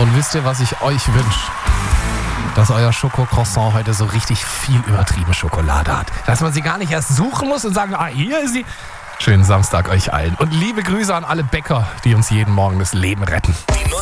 Und wisst ihr, was ich euch wünsche? Dass euer Schokocroissant heute so richtig viel übertrieben Schokolade hat. Dass man sie gar nicht erst suchen muss und sagen, hier ist sie. Schönen Samstag euch allen. Und liebe Grüße an alle Bäcker, die uns jeden Morgen das Leben retten.